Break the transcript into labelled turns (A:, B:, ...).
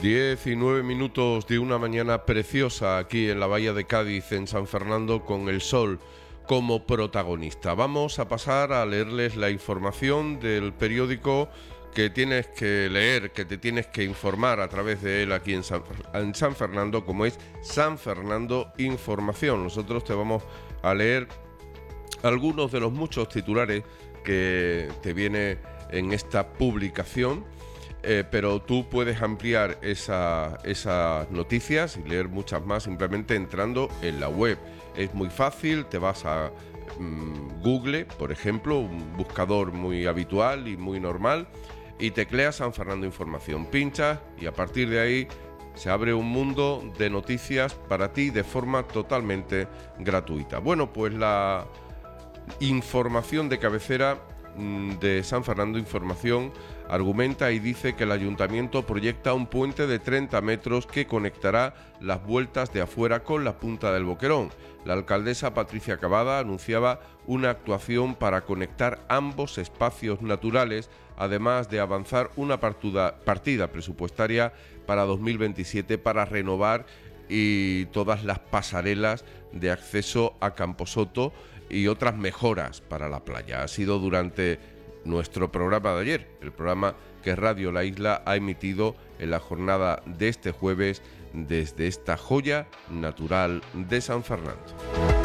A: 19 de una mañana preciosa aquí en la bahía de Cádiz, en San Fernando, con el sol como protagonista. Vamos a pasar a leerles la información del periódico que tienes que leer, que te tienes que informar a través de él aquí en San Fernando, como es San Fernando Información. Nosotros te vamos a leer algunos de los muchos titulares que te viene en esta publicación. Pero tú puedes ampliar esas noticias y leer muchas más simplemente entrando en la web. Es muy fácil, te vas a Google, por ejemplo, un buscador muy habitual y muy normal, y tecleas San Fernando Información, pinchas y a partir de ahí se abre un mundo de noticias para ti de forma totalmente gratuita. Bueno, pues la información de cabecera de San Fernando Información argumenta y dice que el ayuntamiento proyecta un puente de 30 metros que conectará las vueltas de afuera con la punta del Boquerón. La alcaldesa Patricia Cavada anunciaba una actuación para conectar ambos espacios naturales, además de avanzar una partida presupuestaria para 2027 para renovar y todas las pasarelas de acceso a Camposoto y otras mejoras para la playa. Ha sido durante nuestro programa de ayer, el programa que Radio La Isla ha emitido en la jornada de este jueves desde esta joya natural de San Fernando.